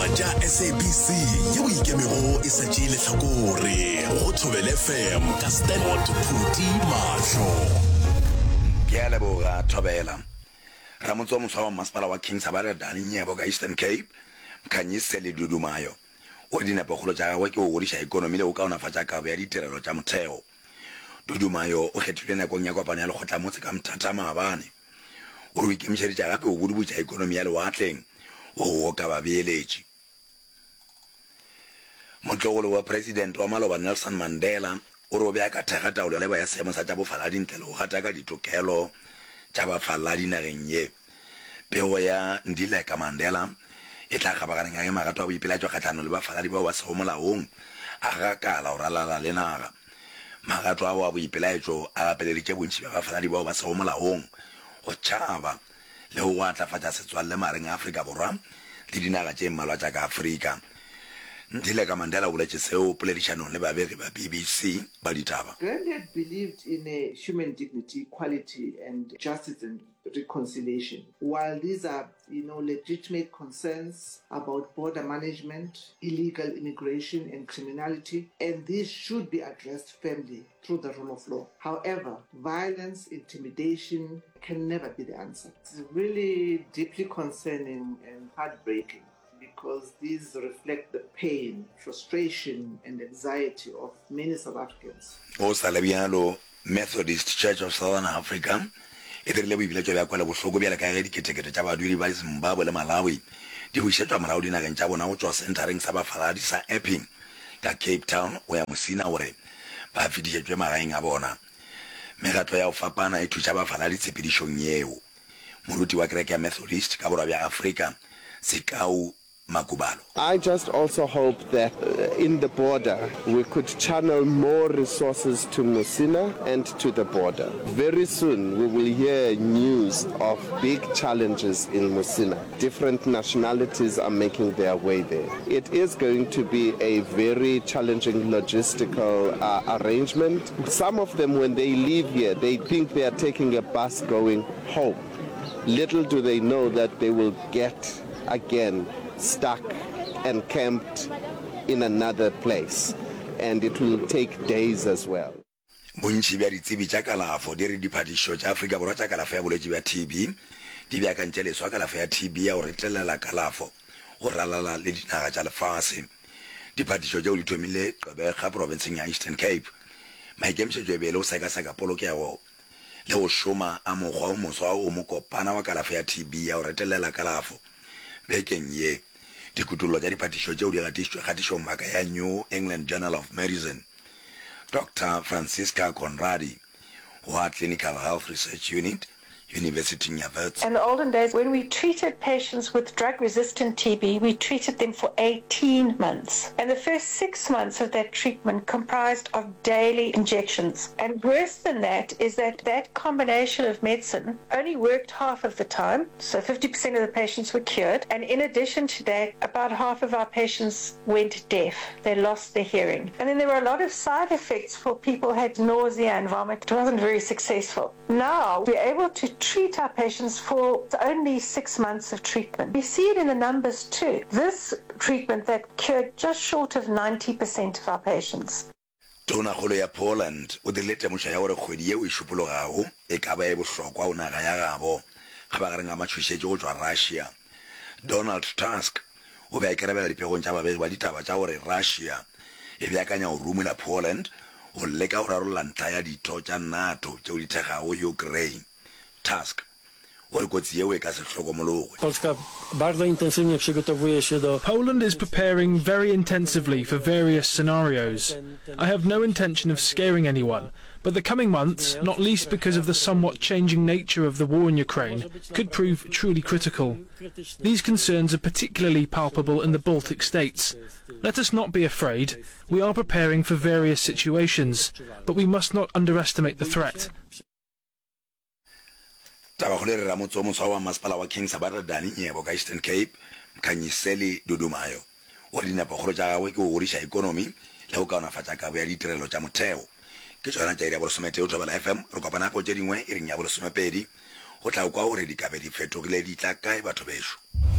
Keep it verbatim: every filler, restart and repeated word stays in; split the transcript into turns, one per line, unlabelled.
tša S A B C yeo ikemego e setše lehlakore go Thobela F M ka Stanford Phuti Mahlo.
Ke a leboga Thobela. Ramotso moswa wa masepala wa Kings Habara Dani Nyebo ka Eastern Cape Mkhanyiseli Dudumayo o dinepo kgolo tša gagwe ke go godiša ikonomi le go kaonafatša kabo ya ditirelo tša motheo. Dudumayo o kgethilwe nakong ya kopano ya lekgotla motse ka Mthatha Maabane o re ikemišeditša gape go budubutša ikonomi ya lewatleng o ka ba beeletši. Motlogolo wa president wa Maloba Nelson Mandela o re o bea ka thega taolo le ba ya seemo sa tša bofaladi ntle le go gata ka ditokelo tša bafaladi nageng ye. Pego ya Ndileka Mandela e tla kgabaganeng ya magato a boipeeletšo kgatlano le bafaladi bao ba sego molaong a gakala o ralala le naga. Magato a a boipeeletšo a gapeleditše bontši ba bafaladi bao ba sego molaong go tšhaba le go atlafatša setswalle mareng a Afrika Borwa le dinaga tše mmalwa tša ka Afrika. Ndileka Mandela o boletše seo poledišanong le babegi ba B B C ba ditaba.
Gandhi believed in a human dignity, equality, and justice and reconciliation. While these are, you know, legitimate concerns about border management, illegal immigration, and criminality, and these should be addressed firmly through the rule of law. However, violence, intimidation can never be the answer. It's really deeply concerning and heartbreaking, because these reflect the pain, frustration, and anxiety of many South Africans.
O Salabiano Methodist Church of Southern Africa, e dirile boipiletšo bja kwa le bohloko bja le ka ge diketekete tša badudi ba Zimbabwe le Malawi di bušetšwa morago dinageng tša bona go tšwa centereng sa bafaladi sa Epping ka Cape Town o ya Mosina gore ba fetišetšwe magaeng a bona. Megato ya go fapana e thuša bafaladi tshepedišong yeo. Moruti wa kereke ya Methodist ka borwa bja Afrika Sekau Makubalo.
I just also hope that uh, in the border we could channel more resources to Mosina and to the border. Very soon we will hear news of big challenges in Mosina. Different nationalities are making their way there. It is going to be a very challenging logistical uh, arrangement. Some of them, when they leave here, they think they are taking a bus going home. Little do they know that they will get again stuck and camped in another place, and it will take days as well.
Bontši bja ditsebi tša kalafo di re diphadišo tša Afrika Borwa tša kalafo ya bolwetši bja T B di beakantše leswa kalafo ya T B ya go retlelela kalafo go ralala le dinaga tša lefase. Diphadišo tšeo di thomile Gqeberha provinceng ya Eastern Cape. Maikemišetšo e be le go sekaseka polokego le go šoma a mokgwa o moswa o mo kopana wa kalafo ya T B ya go retlelela kalafo bekeng ye. Dikutullo tša diphatišo tšeo di gatišwe kgatišong maka ya New England Journal of Medicine. Doctor Francisca Conradi, wa Clinical Health Research Unit, University of Wits.
In the olden days, when we treated patients with drug-resistant T B, we treated them for eighteen months. And the first six months of that treatment comprised of daily injections. And worse than that is that that combination of medicine only worked half of the time. So fifty percent of the patients were cured. And in addition to that, about half of our patients went deaf. They lost their hearing. And then there were a lot of side effects for people who had nausea and vomit. It wasn't very successful. Now, we're able to treat our patients for only six months of treatment. We see it in the numbers too. This treatment that cured just short of ninety percent of our patients.
Tona kgolo ya Poland o dirile temošo ya gore kgwedi yeo e šupologago e ka ba e bohlokwa o naga ya gabo ga ba gareng a matšhošetše go tšwa Russia. Donald Tusk o be a kerebela dipegong tša babegi ba ditaba tša gore Russia e beakanya go rumela Poland go leka go rarolla ntla ya ditho tša NATO tšeo di thegago Ukraine. Tusk
Polska bardzo intensywnie przygotowuje się do
Poland is preparing very intensively for various scenarios. I have no intention of scaring anyone, but the coming months, not least because of the somewhat changing nature of the war in Ukraine, could prove truly critical. These concerns are particularly palpable in the Baltic states. Let us not be afraid. We are preparing for various situations, but we must not underestimate the threat.
Taba go le re ramotso moswa wa masepala wa Kings Habara Dani Nyebo ka Eastern Cape Mkhanyiseli Dudumayo o dinepo kgolo tša gagwe ke go godiša ikonomi le go kaonafatša kabo ya ditirelo tša motheo. Ke tšona tša iri ya bolesometheo Thobela F M re kopana po tše dingwe e reng ya bolesomepedi go tla kwa gore dikabe di fetogile di tla kae batho bešo.